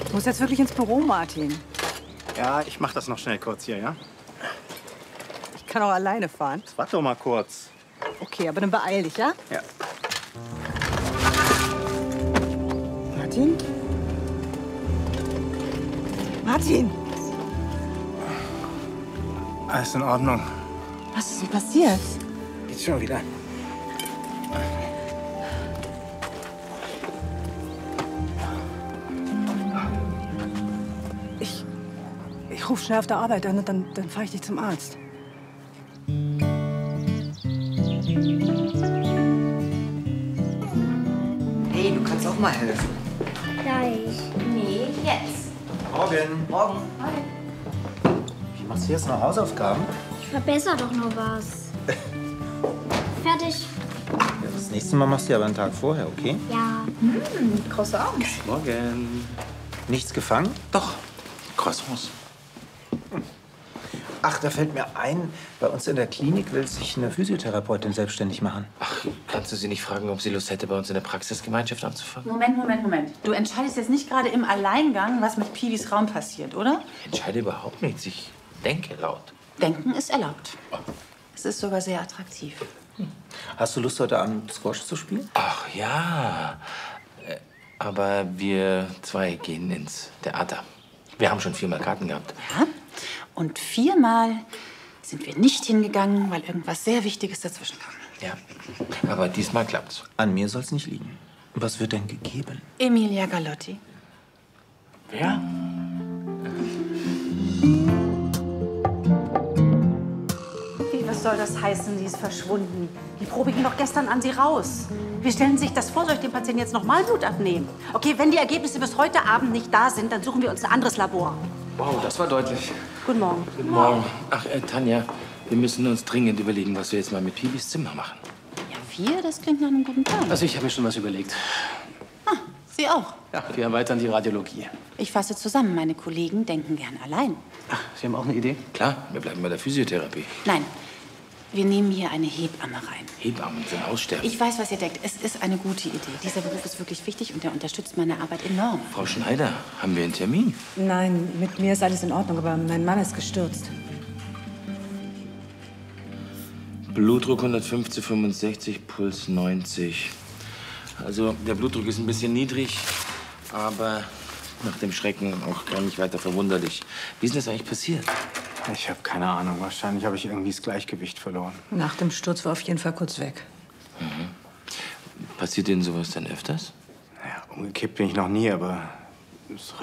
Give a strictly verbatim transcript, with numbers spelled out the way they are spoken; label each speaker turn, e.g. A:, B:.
A: Ich muss jetzt wirklich ins Büro, Martin.
B: Ja, ich mach das noch schnell kurz hier, ja?
A: Ich kann auch alleine fahren.
B: Jetzt warte doch mal kurz.
A: Okay, aber dann beeil dich, ja?
B: Ja.
A: Martin? Martin!
B: Alles in Ordnung.
A: Was ist denn passiert?
B: Geht's schon wieder?
A: Ich, ich rufe schnell auf der Arbeit an und dann, dann fahre ich dich zum Arzt.
C: Hey, du kannst auch mal helfen.
D: Gleich.
E: Nee, jetzt.
B: Morgen.
C: Morgen.
B: Wie machst du jetzt noch Hausaufgaben?
D: Ich verbessere doch noch was. Fertig.
B: Ja, das nächste Mal machst du ja aber einen Tag vorher, okay?
D: Ja.
E: Croissants.
B: Morgen. Nichts gefangen?
C: Doch. Croissants.
B: Ach, da fällt mir ein, bei uns in der Klinik will sich eine Physiotherapeutin selbstständig machen.
C: Ach, kannst du sie nicht fragen, ob sie Lust hätte, bei uns in der Praxisgemeinschaft anzufangen?
E: Moment, Moment, Moment. Du entscheidest jetzt nicht gerade im Alleingang, was mit Piwis Raum passiert, oder?
C: Ich entscheide überhaupt nichts. Ich denke laut.
E: Denken ist erlaubt. Es ist sogar sehr attraktiv.
B: Hast du Lust, heute Abend Squash zu spielen?
C: Ach ja. Äh, Aber wir zwei gehen ins Theater. Wir haben schon viermal Karten gehabt.
E: Ja? Und viermal sind wir nicht hingegangen, weil irgendwas sehr Wichtiges dazwischen kam.
C: Ja. Aber diesmal klappt's.
B: An mir soll's nicht liegen. Was wird denn gegeben?
E: Emilia Galotti.
C: Wer?
F: Wie, was soll das heißen, sie ist verschwunden? Die Probe ging doch gestern an sie raus. Wie stellen Sie sich das vor? Soll ich dem Patienten jetzt nochmal Blut abnehmen? Okay, wenn die Ergebnisse bis heute Abend nicht da sind, dann suchen wir uns ein anderes Labor.
C: Wow, das war deutlich.
F: Guten Morgen.
C: Guten Morgen. Ach, äh, Tanja, wir müssen uns dringend überlegen, was wir jetzt mal mit Piwis Zimmer machen.
E: Ja, wir? Das klingt nach einem guten Plan.
G: Also ich habe mir schon was überlegt.
E: Ah, Sie auch.
G: Ja, wir erweitern die Radiologie.
E: Ich fasse zusammen. Meine Kollegen denken gern allein.
G: Ach, Sie haben auch eine Idee?
C: Klar, wir bleiben bei der Physiotherapie.
E: Nein, wir nehmen hier eine Hebamme rein.
C: Hebammen sind aussterben.
E: Ich weiß, was ihr denkt. Es ist eine gute Idee. Dieser Beruf ist wirklich wichtig und der unterstützt meine Arbeit enorm.
C: Frau Schneider, haben wir einen Termin?
A: Nein, mit mir ist alles in Ordnung, aber mein Mann ist gestürzt.
C: Blutdruck hundertfünf zu fünfundsechzig, Puls neunzig. Also der Blutdruck ist ein bisschen niedrig, aber nach dem Schrecken auch gar nicht weiter verwunderlich. Wie ist denn das eigentlich passiert?
B: Ich habe keine Ahnung. Wahrscheinlich habe ich irgendwie das Gleichgewicht verloren.
A: Nach dem Sturz war auf jeden Fall kurz weg.
C: Passiert Ihnen sowas dann öfters?
B: Naja, umgekippt bin ich noch nie, aber es